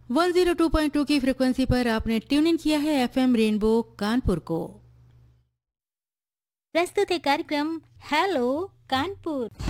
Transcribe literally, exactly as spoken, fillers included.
एक सौ दो पॉइंट दो की फ्रिक्वेंसी पर आपने ट्यून इन किया है एफएम रेनबो कानपुर को। प्रस्तुत है कार्यक्रम हेलो कानपुर।